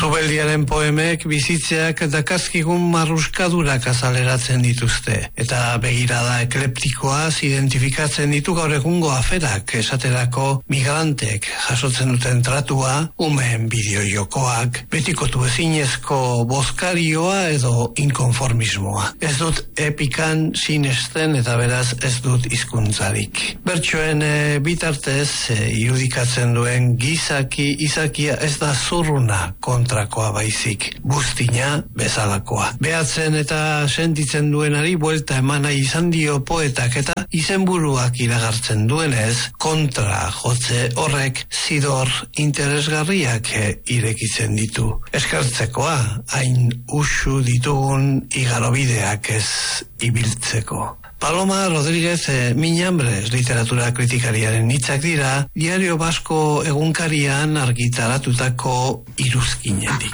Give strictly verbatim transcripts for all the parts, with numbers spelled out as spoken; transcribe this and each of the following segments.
Zubeldiaren poemek bizitzeak dakazkigun marruskadurak azaleratzen dituzte, eta begirada ekleptikoaz identifikatzen ditu gaur egungo aferak, esaterako migrantek jasotzen duten tratua, umeen bideojokoak, betikotu ezinezko bozkarioa edo inkonformismoa. Ez dut epikan sinesten eta beraz ez dut hizkuntzarik. Bertsoen e, bitartez e, irudikatzen duen gizaki izakia ez da zurruna kontrakoa baizik, buztina bezalakoa. Behatzen eta sentitzen duenari buelta emana izan dio poetak eta izenburuak iragartzen duenez, kontra jotze horrek zidor interesgarriak irekitzen ditu. Eskertzekoa, hain usu ditugun igarobideak ez ibiltzeko. Paloma Rodríguez eh, Miñambres literatura kritikariaren hitzak dira Diario Basko egunkarian argitaratutako iruzkinetik.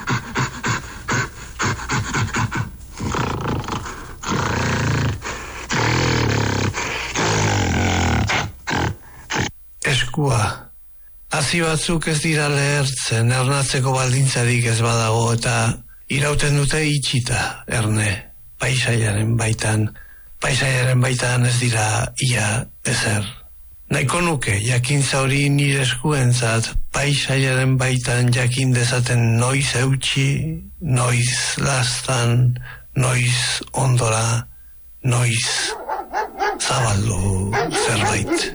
Eskua. Hazi batzuk ez dira lehertzen, ernatzeko baldintzarik ez badago eta irauten dute itxita, erne, paisaiaren baitan. Paisaiaren baitan ez dira ia ezer. Nahiko nuke jakintza hori nire eskuentzat, paisaiaren baitan jakin dezaten noiz eutxi, noiz lastan, noiz ondora, noiz zabaldu zerbait.